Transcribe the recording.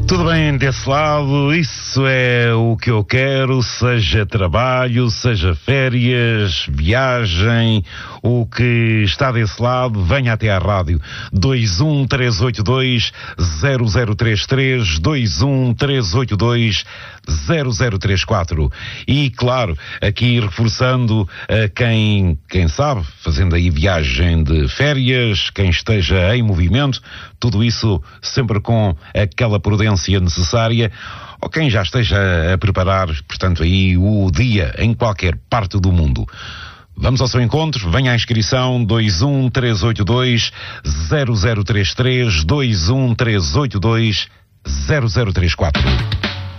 Tudo bem desse lado, isso é o que eu quero, seja trabalho, seja férias, viagem, o que está desse lado, venha até à rádio. 21382-0033, 21382-0034. E claro, aqui reforçando a quem sabe, fazendo aí viagem de férias, quem esteja em movimento, tudo isso sempre com aquela prudência necessária, ou quem já esteja a preparar, portanto, aí o dia em qualquer parte do mundo. Vamos ao seu encontro, venha à inscrição 21382-0033, 21382-0034.